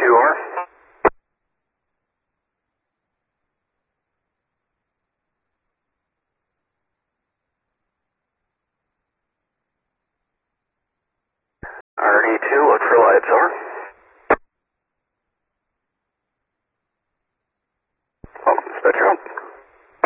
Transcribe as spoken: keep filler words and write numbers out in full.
two R. R D two, look for lights, over.